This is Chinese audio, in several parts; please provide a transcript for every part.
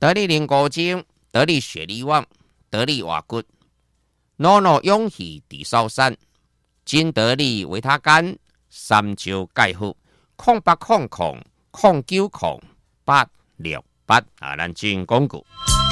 得力灵骨精，得力血力旺，得力瓦骨，脑脑勇气地少山，金得力维他干，三焦钙护，0800090868啊，咱进广告。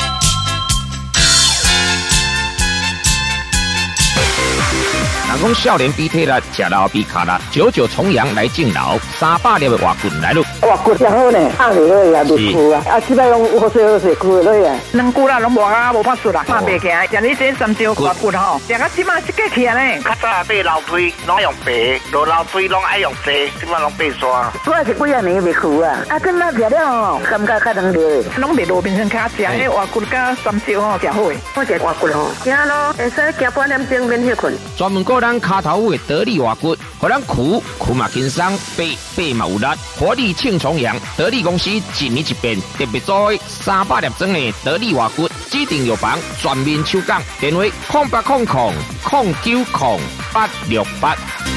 人讲少年比体力，吃老比卡力，99重阳来敬老，300粒的活棍来咯。 活棍真好呢，放落去也袂枯啊，即摆拢好势枯落去啊。 两久啦，拢无啊，无法术啦，拍袂行。像你这三招活棍吼，食到即摆是过去啊呢。 较早爬楼梯拢用白，落楼梯拢爱用茶，即摆拢爬山。 我是几啊年袂枯啊，啊，今仔食了吼，感觉较能热。 拢袂路边上卡食，迄活棍甲三招吼，诚好诶。 我食活棍吼，行咯，会使行半点钟免休困。 专门个咱骹头的得力活骨，互咱苦嘛轻松，背嘛有力，活力庆重阳。得力公司一年一变，特别做300粒装的得力活骨，指定药房全面抽奖，电话0800090868。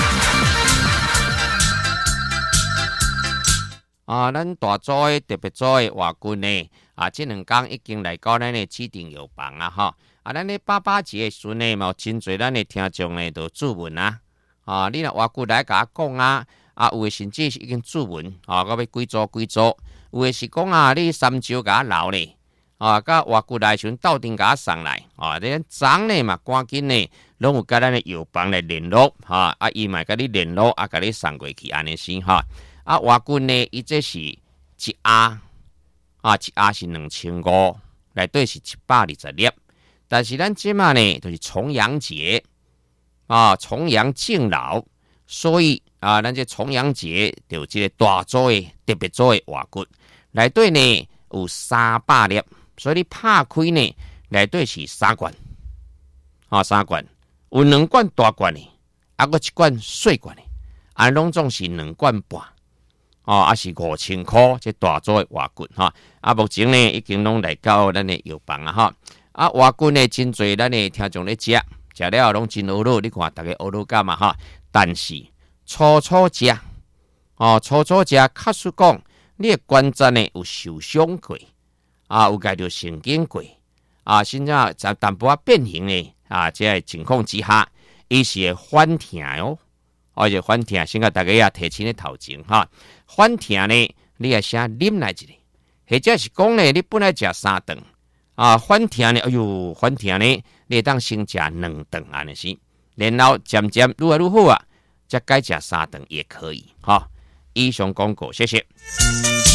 啊，咱大组的特别组的活骨呢，啊，这两天已经来到咱的指定药房啊，哈。啊，咱咧8节的时呢，嘛有真侪咱的听众呢，都注文啊。啊，你若活骨来甲我讲啊，啊，有诶甚至是已经注文，啊，我要几组，有诶是讲啊，你三招甲我留咧，啊，甲活骨来时斗阵甲我送来，啊，你昨呢嘛赶紧呢，拢有甲咱的药房来联络，哈，啊，伊嘛甲你联络，啊，甲你送过去安尼先哈。啊，活骨呢，伊这是一盒，啊，一盒是2500，内底是120粒。但是咱即马呢，就是重阳节啊，重阳敬老，所以啊，咱这重阳节就有这个大组的特别组的活骨，内底呢有300粒，所以你拍开呢，内底是3罐，啊，3罐，有2罐大罐的，啊，个1罐小罐的，啊，拢总是2罐半，啊是5000块，这大组的活骨哈，啊，目前呢已经拢来到咱的药房啊哈。啊，活骨呢真侪，咱的听众咧食了拢真好乐，你看大家好乐感嘛哈。但是初食，哦，初食，确实讲，你的关节呢有受伤过，啊，有解到神经过，啊，甚至在淡薄变形呢，啊，这个情况之下，伊是会反痛哦，而且反痛，先甲大家也提醒咧头前哈，反痛呢，你也先啉来一个，或者是讲呢，你本来食3顿。啊，反痛呢？哎呦，反痛呢！你当先食2顿安尼是，然后渐渐愈来愈好啊，再改食3顿也可以哈。以上广告，谢谢。